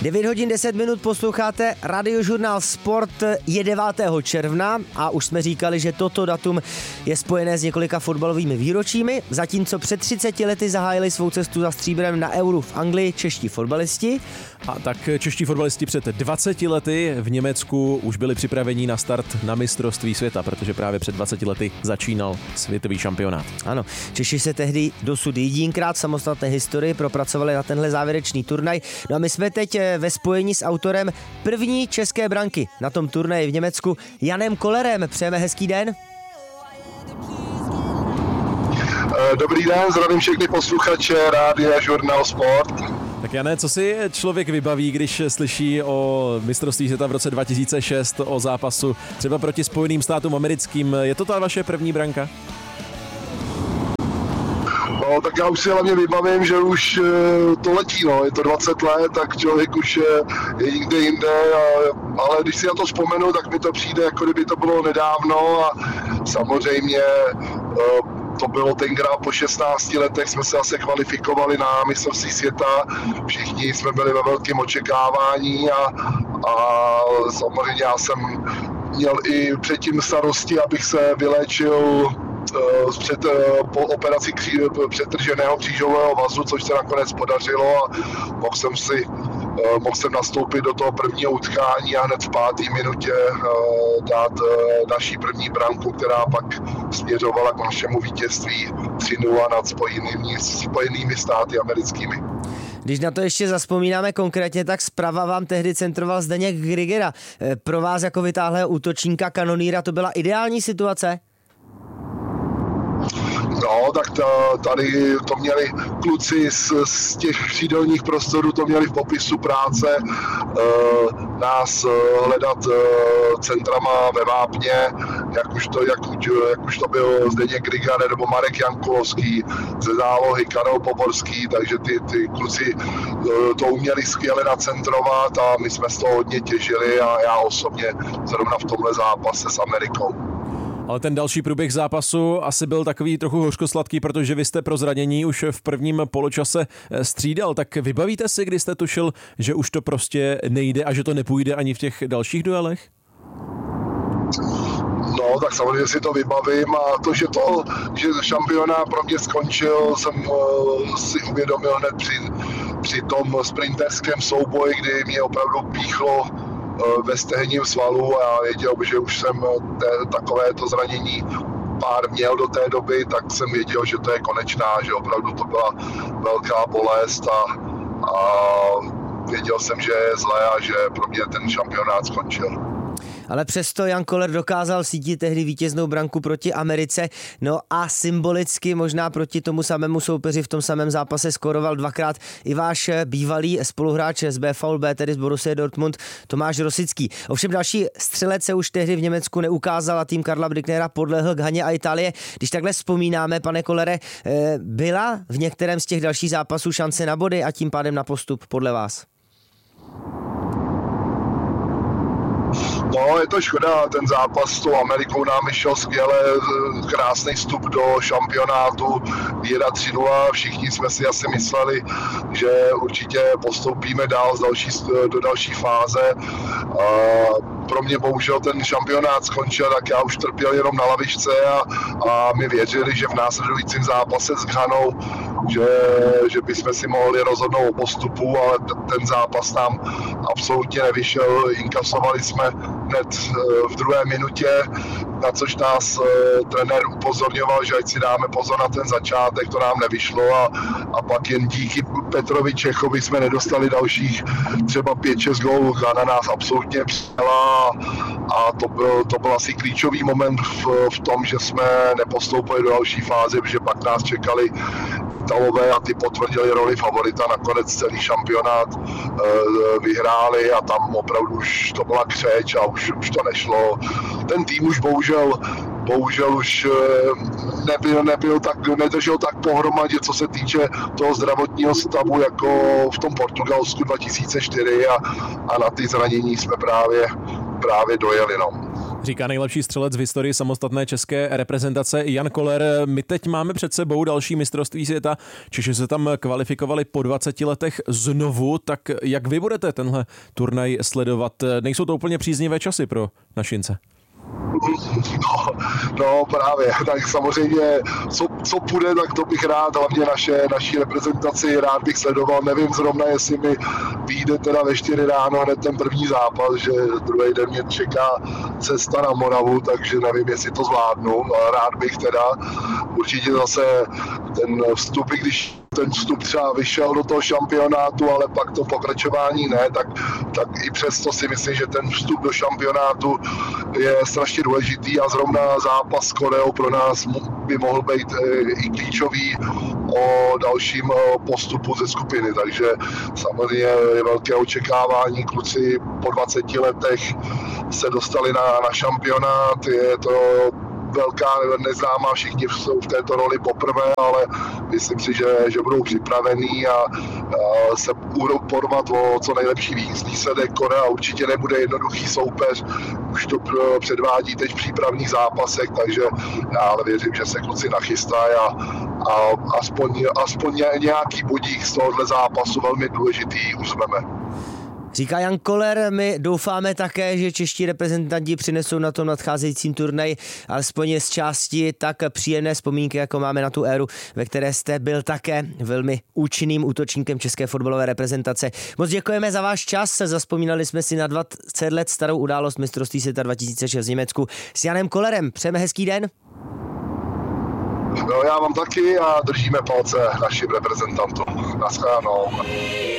9 hodin 10 minut posloucháte Radiožurnál Sport, je 9. června a už jsme říkali, že toto datum je spojené s několika fotbalovými výročími, zatímco před 30 lety zahájili svou cestu za stříbrem na Euru v Anglii čeští fotbalisti. A tak čeští fotbalisti před 20 lety v Německu už byli připraveni na start na mistrovství světa, protože právě před 20 lety začínal světový šampionát. Ano, Češi se tehdy dosud jedinkrát v samostatné historii propracovali na tenhle závěrečný turnaj. No a my jsme teď ve spojení s autorem první české branky na tom turnaji v Německu, Janem Kollerem. Přejeme hezký den. Dobrý den, zdravím všechny posluchače Rádia Žurnál Sport. Tak Jane, co si člověk vybaví, když slyší o mistrovství světa v roce 2006, o zápasu třeba proti Spojeným státům americkým? Je to ta vaše první branka? No, tak já už si hlavně vybavím, že už to letí, no. Je to 20 let, tak člověk už je někde jinde, ale když si na to vzpomenu, tak mi to přijde, jako kdyby to bylo nedávno a samozřejmě to bylo tenkrát po 16 letech, jsme se asi kvalifikovali na mistrovství světa, všichni jsme byli ve velkém očekávání a samozřejmě já jsem měl i předtím starosti, abych se vyléčil po operaci přetrženého křížového vazu, což se nakonec podařilo a mohl jsem nastoupit do toho prvního utkání a hned v 5. minutě dát naší první branku, která pak směřovala k našemu vítězství 3-0 nad Spojenými státy americkými. Když na to ještě zazpomínáme konkrétně, tak zprava vám tehdy centroval Zdeněk Grigera. Pro vás jako vytáhlého útočníka, kanonýra, to byla ideální situace? No, tak tady to měli kluci z těch křídelních prostorů, to měli v popisu práce, nás hledat centrama ve Vápně, jak už to byl Zdeněk Grigera nebo Marek Jankulovský ze zálohy, Karel Poborský, takže ty kluci to uměli skvěle nacentrovat a my jsme z toho hodně těžili a já osobně zrovna v tomhle zápase s Amerikou. Ale ten další průběh zápasu asi byl takový trochu hořkosladký, protože vy jste pro zranění už v prvním poločase střídal. Tak vybavíte si, kdy jste tušil, že už to prostě nejde a že to nepůjde ani v těch dalších duelech? No, tak samozřejmě si to vybavím a to, že šampionát pro mě skončil, jsem si uvědomil hned při tom sprinterském souboji, kdy mě opravdu píchlo ve stehním svalu a já věděl, že už jsem takovéto zranění pár měl do té doby, tak jsem věděl, že to je konečná, že opravdu to byla velká bolest a věděl jsem, že je zlé a že pro mě ten šampionát skončil. Ale přesto Jan Koller dokázal sítit tehdy vítěznou branku proti Americe, no a symbolicky možná proti tomu samému soupeři v tom samém zápase skoroval dvakrát i váš bývalý spoluhráč z BVB, tedy z Borussia Dortmund, Tomáš Rosický. Ovšem další střelec se už tehdy v Německu neukázal a tým Karla Brücknera podlehl Ghaně a Itálie. Když takhle vzpomínáme, pane Kollere, byla v některém z těch dalších zápasů šance na body a tím pádem na postup podle vás? No, je to škoda, ten zápas s tou Amerikou nám šel skvěle, krásný vstup do šampionátu, výhra 3-0, všichni jsme si asi mysleli, že určitě postoupíme dál do další fáze. Pro mě bohužel ten šampionát skončil, tak já už trpěl jenom na lavičce a my věřili, že v následujícím zápase s Ghanou, že bychom si mohli rozhodnout o postupu, ale ten zápas nám absolutně nevyšel, inkasovali jsme hned v 2. minutě, na což nás trenér upozorňoval, že ať si dáme pozor na ten začátek, to nám nevyšlo a pak jen díky Petrovi Čechovi jsme nedostali dalších třeba 5-6 gólů. Ghana nás absolutně přijela a to byl asi klíčový moment v tom, že jsme nepostoupili do další fáze, protože pak nás čekali Italové a ty potvrdili roli favorita, nakonec celý šampionát vyhráli a tam opravdu už to byla křeč a už to nešlo. Ten tým už bohužel už nedržel tak pohromadě, co se týče toho zdravotního stavu, jako v tom Portugalsku 2004 a na ty zranění jsme právě dojeli. No. Říká nejlepší střelec v historii samostatné české reprezentace Jan Koller. My teď máme před sebou další mistrovství světa. Češi se tam kvalifikovali po 20 letech znovu, tak jak vy budete tenhle turnaj sledovat? Nejsou to úplně příznivé časy pro našince? No právě, tak samozřejmě, co půjde, tak to bych rád, hlavně naší reprezentaci rád bych sledoval. Nevím zrovna, jestli mi vyjde teda ve 4 ráno hned ten první zápas, že druhý den mě čeká cesta na Moravu, takže nevím, jestli to zvládnu, ale rád bych teda. Určitě zase ten vstup, i když ten vstup třeba vyšel do toho šampionátu, ale pak to pokračování ne, tak i přesto si myslím, že ten vstup do šampionátu je strašně důležitý a zrovna zápas s Koreou pro nás by mohl být i klíčový o dalším postupu ze skupiny, takže samozřejmě je velké očekávání, kluci po 20 letech se dostali na šampionát, je to velká neznámá, všichni jsou v této roli poprvé, ale myslím si, že budou připravení a se budou porvat o co nejlepší výsledek. Korea určitě nebude jednoduchý soupeř, už to předvádí teď v přípravných zápasech, takže já ale věřím, že se kluci nachystají a aspoň nějaký bodík z tohohle zápasu velmi důležitý uzmeme. Říká Jan Koller, my doufáme také, že čeští reprezentanti přinesou na tom nadcházejícím turnaji alespoň z části tak příjemné vzpomínky, jako máme na tu éru, ve které jste byl také velmi účinným útočníkem české fotbalové reprezentace. Moc děkujeme za váš čas, zazpomínali jsme si na 20 let starou událost mistrovství světa 2006 v Německu s Janem Kollerem. Přejeme hezký den. No já vám taky a držíme palce našim reprezentantům. Naschledanou.